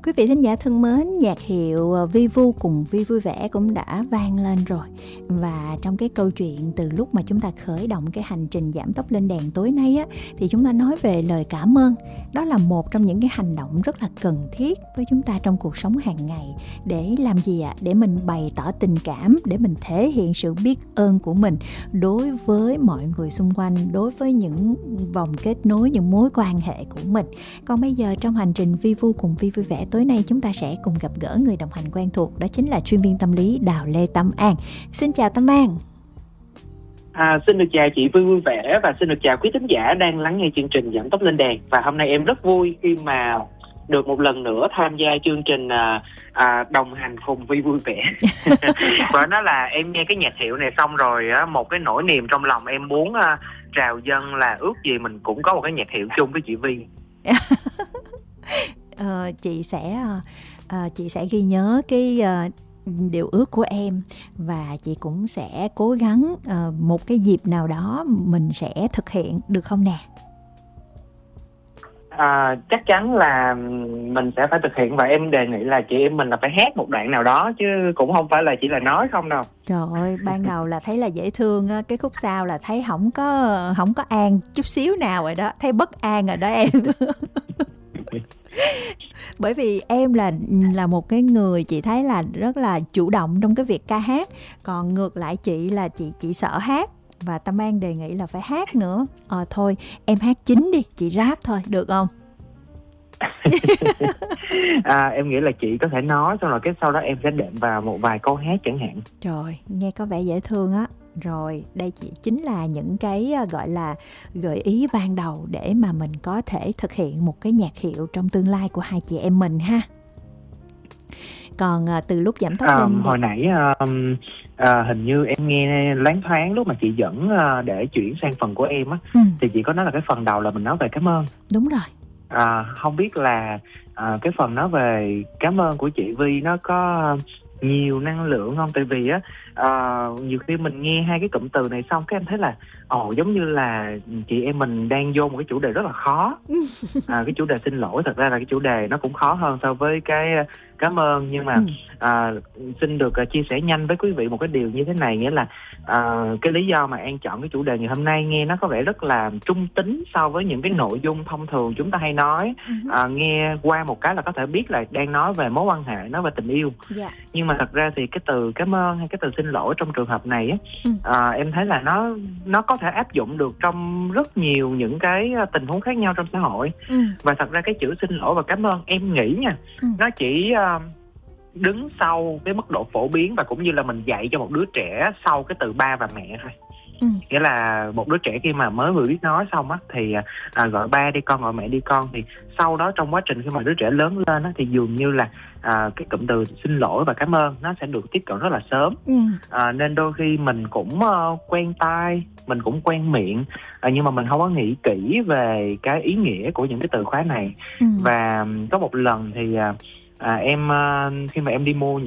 Quý vị thính giả thân mến, nhạc hiệu Vi Vu cùng Vi Vui Vẻ cũng đã vang lên rồi. Và trong cái câu chuyện từ lúc mà chúng ta khởi động cái hành trình giảm tốc lên đèn tối nay á, thì chúng ta nói về lời cảm ơn. Đó là một trong những cái hành động rất là cần thiết với chúng ta trong cuộc sống hàng ngày. Để làm gì ạ? Để mình bày tỏ tình cảm, để mình thể hiện sự biết ơn của mình đối với mọi người xung quanh, đối với những vòng kết nối, những mối quan hệ của mình. Còn bây giờ trong hành trình Vi Vu cùng Vi Vui Vẻ tối nay, chúng ta sẽ cùng gặp gỡ người đồng hành quen thuộc, đó chính là chuyên viên tâm lý Đào Lê Tâm An. Xin chào Tâm An. Xin được chào chị Vi Vui Vẻ và xin được chào quý thính giả đang lắng nghe chương trình Giảm Tốc Lên Đèn. Và hôm nay em rất vui khi mà được một lần nữa tham gia chương trình đồng hành cùng Vi Vui Vẻ. Và nó là em nghe cái nhạc hiệu này xong rồi một cái nỗi niềm trong lòng em muốn trào dâng là ước gì mình cũng có một cái nhạc hiệu chung với chị Vi. Chị sẽ ghi nhớ cái điều ước của em, và chị cũng sẽ cố gắng một cái dịp nào đó mình sẽ thực hiện, được không nè? Chắc chắn là mình sẽ phải thực hiện, và em đề nghị là chị em mình là phải hát một đoạn nào đó, chứ cũng không phải là chỉ là nói không đâu. Trời ơi, ban đầu là thấy là dễ thương, cái khúc sau là thấy không có an chút xíu nào rồi đó, thấy bất an rồi đó em. Bởi vì em là một cái người chị thấy là rất là chủ động trong cái việc ca hát, còn ngược lại chị là chị sợ hát, và Tâm An đề nghị là phải hát nữa. Thôi em hát chính đi, chị rap thôi được không? Em nghĩ là chị có thể nói xong rồi cái sau đó em sẽ đệm vào một vài câu hát chẳng hạn. Trời, nghe có vẻ dễ thương á. Rồi, đây chính là những cái gọi là gợi ý ban đầu để mà mình có thể thực hiện một cái nhạc hiệu trong tương lai của hai chị em mình ha. Còn từ lúc giảm tốc lên hồi nãy hình như em nghe loáng thoáng lúc mà chị dẫn để chuyển sang phần của em á, thì chị có nói là cái phần đầu là mình nói về cảm ơn. Đúng rồi. Không biết là cái phần nói về cảm ơn của chị Vi nó có nhiều năng lượng không? Tại vì á nhiều khi mình nghe hai cái cụm từ này xong cái em thấy là giống như là chị em mình đang vô một cái chủ đề rất là khó. Cái chủ đề xin lỗi thật ra là cái chủ đề nó cũng khó hơn so với cái cảm ơn, nhưng mà xin được chia sẻ nhanh với quý vị một cái điều như thế này, nghĩa là cái lý do mà An chọn cái chủ đề ngày hôm nay nghe nó có vẻ rất là trung tính so với những cái nội dung thông thường chúng ta hay nói. Nghe qua một cái là có thể biết là đang nói về mối quan hệ, nói về tình yêu. Nhưng mà thật ra thì cái từ cảm ơn hay cái từ xin lỗi trong trường hợp này á, em thấy là nó có thể áp dụng được trong rất nhiều những cái tình huống khác nhau trong xã hội. Và thật ra cái chữ xin lỗi và cảm ơn em nghĩ nha, nó chỉ đứng sau cái mức độ phổ biến và cũng như là mình dạy cho một đứa trẻ sau cái từ ba và mẹ thôi. Nghĩa là một đứa trẻ khi mà mới vừa biết nói xong á thì gọi ba đi con, gọi mẹ đi con, thì sau đó trong quá trình khi mà đứa trẻ lớn lên á thì dường như là cái cụm từ xin lỗi và cảm ơn nó sẽ được tiếp cận rất là sớm. Nên đôi khi mình cũng quen tai, mình cũng quen miệng, nhưng mà mình không có nghĩ kỹ về cái ý nghĩa của những cái từ khóa này. Và có một lần thì em khi mà em đi mua